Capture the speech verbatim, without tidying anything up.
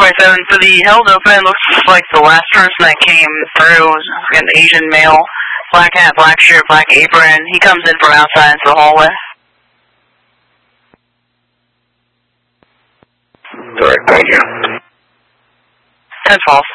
twenty-seven, for the held open, looks like the last person that came through was an Asian male, black hat, black shirt, black apron. He comes in from outside into the hallway. Alright, thank you. That's false.